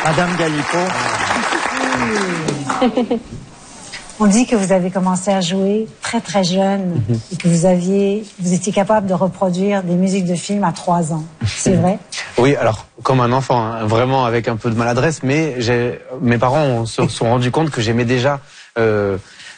Madame Galipo. On dit que vous avez commencé à jouer très très jeune et que vous étiez capable de reproduire des musiques de films à 3 ans. C'est vrai? Oui, alors comme un enfant, hein, vraiment avec un peu de maladresse, mais mes parents se sont rendus compte que j'aimais déjà